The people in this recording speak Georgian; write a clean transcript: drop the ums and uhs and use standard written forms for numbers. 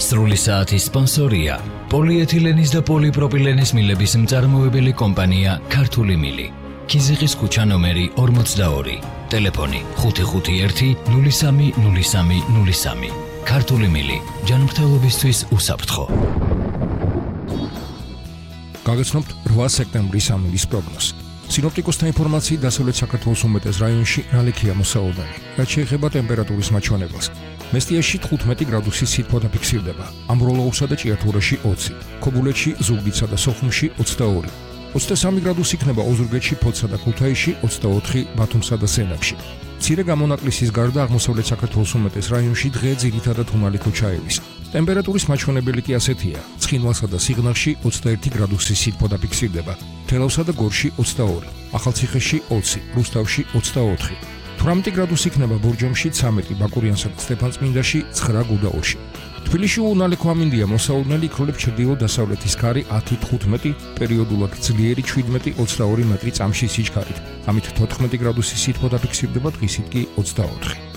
სრული საათის სპონსორია პოლიეთილენის და პოლიპროპილენის მილების მწარმოებელი კომპანია ქართული მილი. ქიზიყის ქუჩა ნომერი 42. ტელეფონი 551-030303. ქართული მილი. ჯანმრთელობისთვის უსაფრთხო. გაგაცნობთ 8 სექტემბრის ამინდის პროგნოზს. სინოპტიკოსთა ინფორმაციით დასავლეთ საქართველოს უმეტეს რაიონში ნალექია მოსაოდნელი. რაც შეეხება ტემპერატურის მაჩვენებელს. მესტიაში 15 გრადუსის სითბო დაფიქსირდება. ამბროლოურსა და ჭიათურაში 20, ქობულეთში, ზუგდიდსა და სოხუმში 22. 23 გრადუსი იქნება ოზურგეთში, ფოთსა და ქუთაისში, 24 ბათუმსა და სენაკში. მცირე გამონაკლისის გარდა აღმოსავლეთ საქართველოს უმეტეს რაიონში დღე ძირითადად თუნალი ქუჩაევის. ტემპერატურის მაჩვენებელი კი ასეთია: ცხინვალსა და სიღნაღში 21 გრადუსის სითბო დაფიქსირდება, თელავსა და გორში 22, ახალციხეში 20, რუსთავში 24. 18 გრადუსი იქნება ბორჯომში, 13 ბაკურიანსა და სტეფანწმინდაში, 9 გუდაურში. თბილისში უნალექო ამინდია მოსაოდნელი, იქროლებს ჩრდილო-დასავლეთის ქარი 10-15, პერიოდულად ძლიერი 17-22 მეტრი წამში სიჩქარით. ამით 14 გრადუსის სითბო დაფიქსირდება, დღისით კი 24.